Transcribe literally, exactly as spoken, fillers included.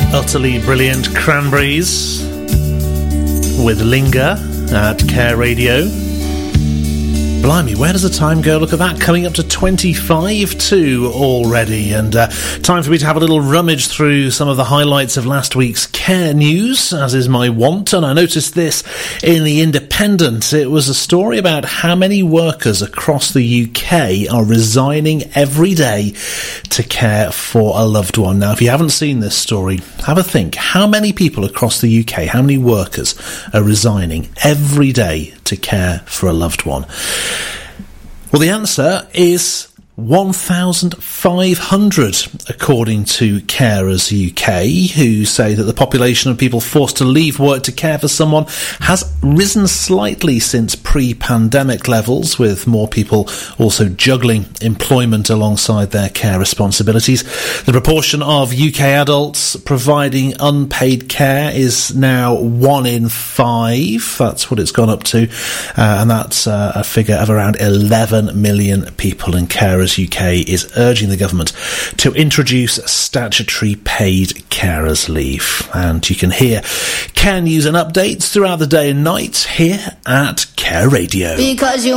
Utterly brilliant Cranberries with Linger at Care Radio. Blimey, where does the time go? Look at that, coming up to twenty-five to already. And uh, time for me to have a little rummage through some of the highlights of last week's Care News, as is my wont. And I noticed this in The Independent. It was a story about how many workers across the U K are resigning every day to care for a loved one. Now, if you haven't seen this story, have a think. How many people across the U K, how many workers are resigning every day to care for a loved one? Well, the answer is one thousand five hundred, according to Carers U K, who say that the population of people forced to leave work to care for someone has risen slightly since pre-pandemic levels, with more people also juggling employment alongside their care responsibilities. The proportion of U K adults providing unpaid care is now one in five. That's what it's gone up to, uh, and that's uh, a figure of around eleven million people. And Carers U K is urging the government to introduce statutory paid carers leave. And you can hear Care News and updates throughout the day and night here at Care Radio. Because you